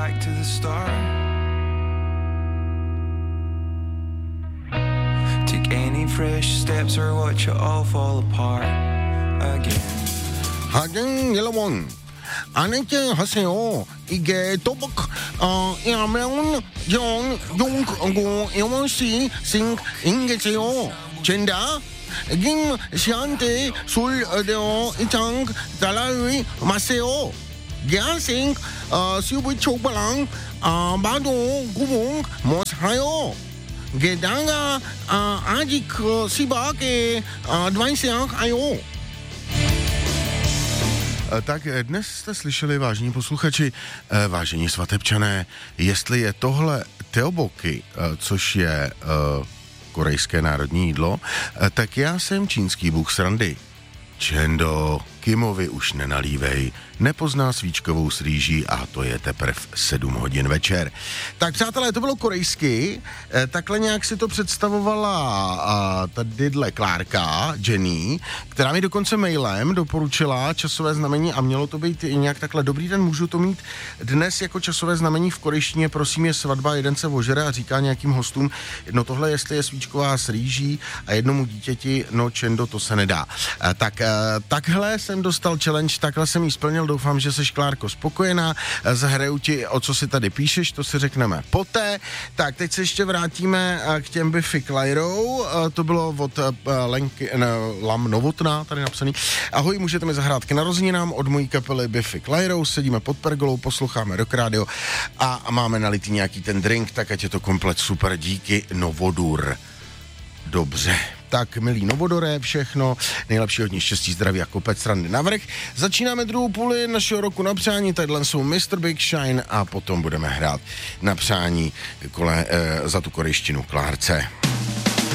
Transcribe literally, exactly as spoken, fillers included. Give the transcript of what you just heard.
back to the start. Take any fresh steps or watch it all fall apart again. Hagen Yellow Aneke Haseo, Ige Tobok, Yameon, John, Jung, Go, Emonsi, Sing, Ingetio, Chenda, Gim, Siante, Sul, Deo, Itang, Talawi, Maseo, Gansing, Subu Chopalang, Bado, Gubung, Moshayo. Gedanga Ajik Sibake Dvajsiak Ajo. Tak dnes jste slyšeli, vážení posluchači, vážení svatebčané, jestli je tohle teoboki, což je korejské národní jídlo, tak já jsem čínský bůh srandy. Čendo, Kimovi už nenalívej, nepozná svíčkovou s rýží a to je teprve sedm hodin večer. Tak přátelé, to bylo korejsky, takhle nějak si to představovala a, tadyhle Klárka, Jenny, která mi dokonce mailem doporučila časové znamení a mělo to být nějak takhle, dobrý den, můžu to mít dnes jako časové znamení v korejštině, prosím, je svatba, jeden se ožere a říká nějakým hostům, no tohle jestli je svíčková s rýží a jednomu dítěti, no čendo, to se nedá. Tak takhle jsem dostal challenge, takhle jsem jí splnil, doufám, že seš, Klárko, spokojená, zahraju ti, o co si tady píšeš, to si řekneme poté. Tak, teď se ještě vrátíme k těm Biffy Clyro, to bylo od Lenky, ne, Lam Novotná, tady napsaný. Ahoj, můžete mi zahrát k narozeninám od mojí kapely Biffy Clyro, sedíme pod pergolou, posloucháme Rock Radio a máme nalitý nějaký ten drink, tak ať je to komplet super, díky Novodur. Dobře. Tak, milí Novodore, všechno nejlepší, hodně štěstí, zdraví a kopec srandy navrch. Začínáme druhou půli našeho roku na přání, tadyhle jsou mister Big Shine a potom budeme hrát na přání kole, e, za tu korejštinu Klárce.